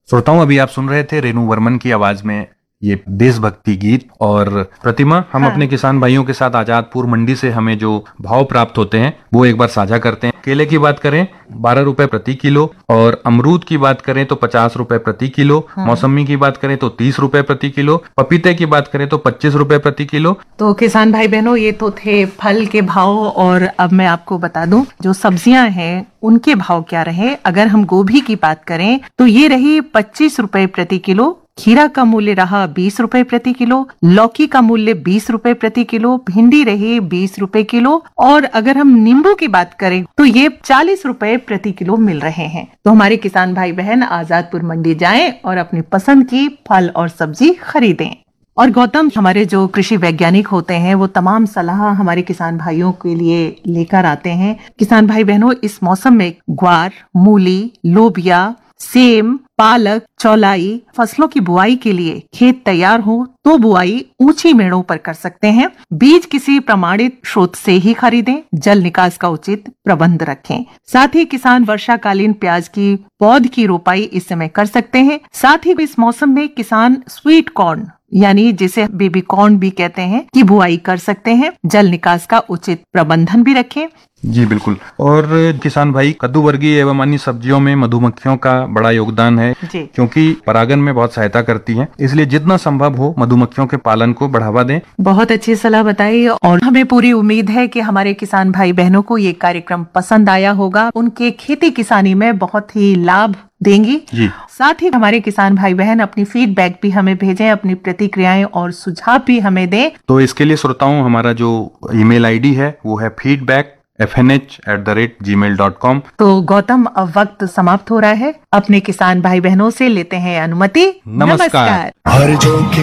श्रोताओं, अभी आप सुन रहे थे रेणु वर्मन की आवाज में ये देशभक्ति गीत। और प्रतिमा, हम अपने किसान भाइयों के साथ आजादपुर मंडी से हमें जो भाव प्राप्त होते हैं वो एक बार साझा करते हैं। केले की बात करें 12 रुपए प्रति किलो, और अमरूद की बात करें तो 50 रुपए प्रति किलो, मौसमी की बात करें तो 30 रुपए प्रति किलो, पपीते की बात करें तो 25 रुपए प्रति किलो। तो किसान भाई बहनों, ये तो थे फल के भाव। और अब मैं आपको बता दूं जो सब्जियां हैं उनके भाव क्या रहे। अगर हम गोभी की बात करें तो ये रही 25 रुपए प्रति किलो, खीरा का मूल्य रहा 20 रुपए प्रति किलो, लौकी का मूल्य 20 रुपए प्रति किलो, भिंडी रही 20 रुपए किलो, और अगर हम नींबू की बात करें तो ये 40 रुपए प्रति किलो मिल रहे हैं। तो हमारे किसान भाई बहन आजादपुर मंडी जाएं और अपनी पसंद की फल और सब्जी खरीदें। और गौतम, हमारे जो कृषि वैज्ञानिक होते हैं वो तमाम सलाह हमारे किसान भाइयों के लिए लेकर आते हैं। किसान भाई बहनों, इस मौसम में ग्वार, मूली, लोबिया, सेम, पालक, चौलाई फसलों की बुआई के लिए खेत तैयार हो तो बुआई ऊंची मेड़ों पर कर सकते हैं। बीज किसी प्रमाणित स्रोत से ही खरीदें। जल निकास का उचित प्रबंध रखें। साथ ही किसान वर्षाकालीन प्याज की पौध की रोपाई इस समय कर सकते हैं। साथ ही इस मौसम में किसान स्वीट कॉर्न यानी जिसे बेबी कॉर्न भी कहते हैं की बुआई कर सकते हैं। जल निकास का उचित प्रबंधन भी रखें। जी बिल्कुल। और किसान भाई, कद्दू वर्गीय एवं अन्य सब्जियों में मधुमक्खियों का बड़ा योगदान है क्योंकि परागन में बहुत सहायता करती हैं। इसलिए जितना संभव हो मधुमक्खियों के पालन को बढ़ावा दें। बहुत अच्छी सलाह बताई और हमें पूरी उम्मीद है कि हमारे किसान भाई बहनों को ये कार्यक्रम पसंद आया होगा। उनके खेती किसानी में बहुत ही लाभ देंगी। जी। साथ ही हमारे किसान भाई बहन अपनी फीडबैक भी हमें भेजें, अपनी प्रतिक्रियाएं और सुझाव भी हमें दें। तो इसके लिए श्रोताओं, हमारा जो ईमेल आईडी है वो है feedback@fnh@gmail.com। तो गौतम, अब वक्त समाप्त हो रहा है। अपने किसान भाई बहनों से लेते हैं अनुमति। नमस्कार।